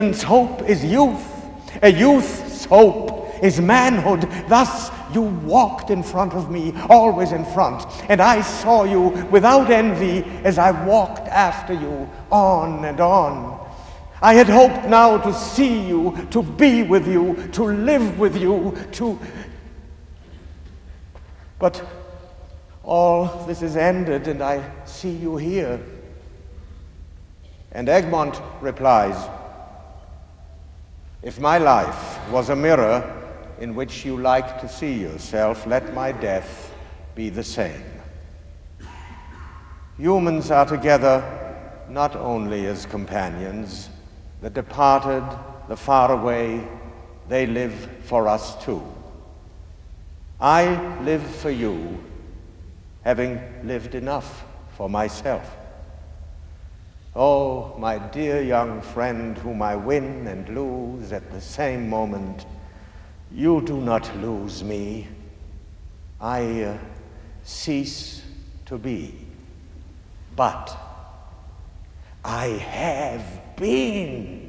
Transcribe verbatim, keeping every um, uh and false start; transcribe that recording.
Youth's hope is youth. A youth's hope is manhood. Thus you walked in front of me, always in front, and I saw you without envy as I walked after you, on and on. I had hoped now to see you, to be with you, to live with you, to... But all this is ended, and I see you here. And Egmont replies, if my life was a mirror in which you like to see yourself, let my death be the same. Humans are together not only as companions. The departed, the far away, they live for us too. I live for you, having lived enough for myself. Oh, my dear young friend, whom I win and lose at the same moment, you do not lose me. I uh, cease to be. But I have been.